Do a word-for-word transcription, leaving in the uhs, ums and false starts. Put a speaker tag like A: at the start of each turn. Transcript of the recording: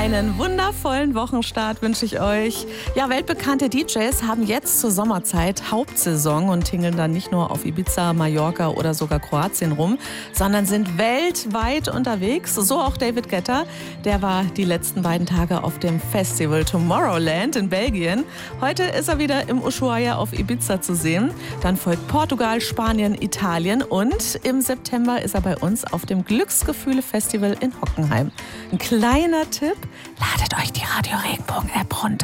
A: Einen wundervollen Wochenstart wünsche ich euch. Ja, weltbekannte D Js haben jetzt zur Sommerzeit Hauptsaison und tingeln dann nicht nur auf Ibiza, Mallorca oder sogar Kroatien rum, sondern sind weltweit unterwegs. So auch David Guetta. Der war die letzten beiden Tage auf dem Festival Tomorrowland in Belgien. Heute ist er wieder im Ushuaia auf Ibiza zu sehen. Dann folgt Portugal, Spanien, Italien und im September ist er bei uns auf dem Glücksgefühle-Festival in Hockenheim. Ein kleiner Tipp: Ladet euch die Radio Regenbogen App runter.